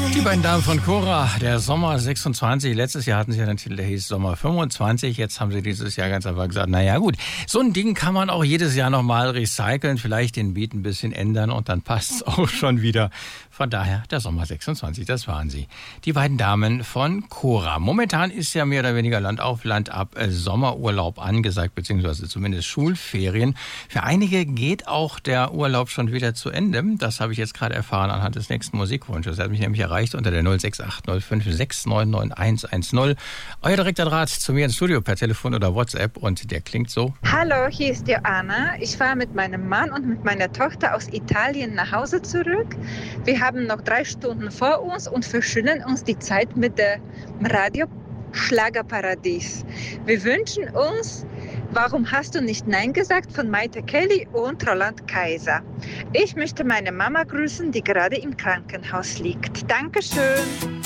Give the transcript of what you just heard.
Die beiden Damen von Cora, der Sommer 26. Letztes Jahr hatten sie ja den Titel, der hieß Sommer 25. Jetzt haben sie dieses Jahr ganz einfach gesagt, naja gut, so ein Ding kann man auch jedes Jahr nochmal recyceln, vielleicht den Beat ein bisschen ändern und dann passt es auch schon wieder. Von daher der Sommer 26, das waren sie. Die beiden Damen von Cora. Momentan ist ja mehr oder weniger Land auf Land ab Sommerurlaub angesagt, beziehungsweise zumindest Schulferien. Für einige geht auch der Urlaub schon wieder zu Ende. Das habe ich jetzt gerade erfahren anhand des nächsten Musikwunsches. Er hat mich nämlich erreicht unter der 06805699110. Euer direkter Draht zu mir ins Studio per Telefon oder WhatsApp und der klingt so. Hallo, hier ist Joanna. Ich fahre mit meinem Mann und mit meiner Tochter aus Italien nach Hause zurück. Wir haben noch 3 Stunden vor uns und verschönern uns die Zeit mit dem Radio Schlagerparadies. Wir wünschen uns Warum hast du nicht Nein gesagt von Maite Kelly und Roland Kaiser. Ich möchte meine Mama grüßen, die gerade im Krankenhaus liegt. Dankeschön.